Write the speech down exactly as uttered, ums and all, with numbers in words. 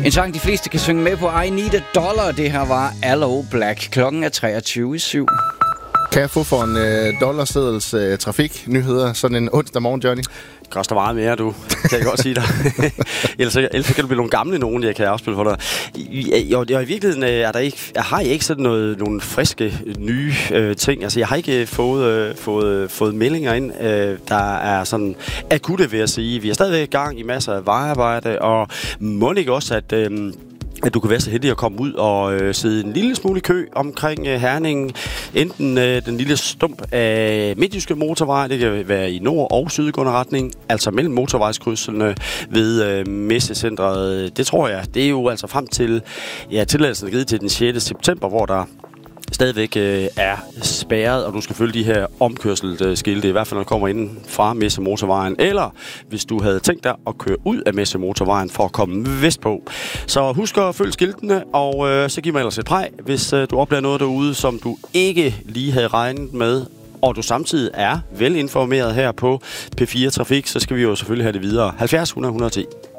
En sang, de fleste kan synge med på. I Need a Dollar. Det her var Aloe Black. Klokken er treogtyve syv. Kan jeg få for en øh, dollarsedels øh, trafiknyheder sådan en onsdag morgen, Johnny? Det koster meget mere, du. Kan jeg godt sige dig. ellers, ellers kan du blive nogle gamle nogen, jeg kan afspille for dig. Jo, i virkeligheden er der ikke, jeg har ikke sådan noget, nogle friske, nye øh, ting. Altså, jeg har ikke fået, øh, fået, fået meldinger ind, øh, der er sådan akutte, vil jeg sige. Vi er stadigvæk i gang i masser af vejarbejde, og må ikke også, at... Øh, at du kan være så heldig at komme ud og øh, sidde en lille smule i kø omkring øh, Herning. Enten øh, den lille stump af Midtjyske Motorvej, det kan være i nord- og sydgående retning, altså mellem motorvejskrydsene ved øh, Messecentret. Det tror jeg, det er jo altså frem til, ja, tilladelsen er givet til den sjette september, hvor der stadigvæk øh, er spærret, og du skal følge de her omkørselskilte, i hvert fald når du kommer inden fra Messemotorvejen, eller hvis du havde tænkt dig at køre ud af Messemotorvejen for at komme vestpå. Så husk at følge skiltene, og øh, så giv mig ellers et præg, hvis øh, du oplever noget derude, som du ikke lige havde regnet med, og du samtidig er velinformeret her på P fire Trafik, så skal vi jo selvfølgelig have det videre. halvfjerds hundrede et hundrede og ti.